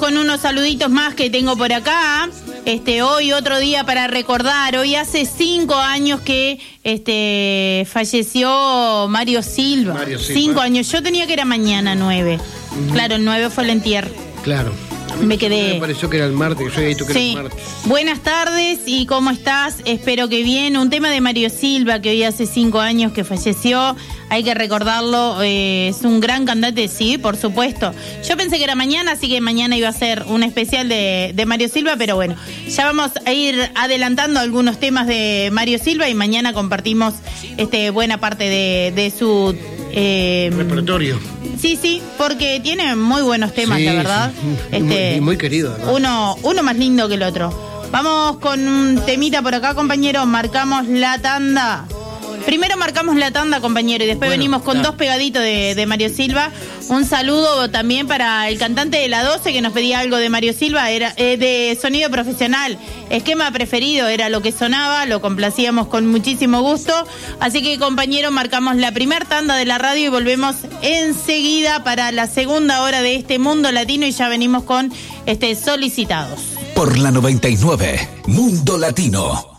con unos saluditos más que tengo por acá. Hoy otro día para recordar. Hoy hace 5 años que falleció Mario Silva. 5 años. Yo tenía que era mañana 9. Claro, el 9 fue el entierro. Claro. Me quedé. Me pareció que era el martes, que yo había visto que era el martes. Buenas tardes, ¿y cómo estás? Espero que bien. Un tema de Mario Silva, que hoy hace 5 años que falleció. Hay que recordarlo, es un gran cantante, sí, por supuesto. Yo pensé que era mañana, así que mañana iba a ser un especial de Mario Silva, pero bueno, ya vamos a ir adelantando algunos temas de Mario Silva y mañana compartimos buena parte de su repertorio. Sí, porque tiene muy buenos temas, la verdad. Sí. Muy querido, ¿verdad? Uno más lindo que el otro. Vamos con un temita por acá, compañero. Marcamos la tanda. Primero marcamos la tanda, compañero, y después venimos con 2 pegaditos de Mario Silva. Un saludo también para el cantante de la 12 que nos pedía algo de Mario Silva, era de sonido profesional. Esquema preferido era lo que sonaba, lo complacíamos con muchísimo gusto. Así que, compañero, marcamos la primer tanda de la radio y volvemos enseguida para la segunda hora de este Mundo Latino y ya venimos con solicitados. Por la 99, Mundo Latino.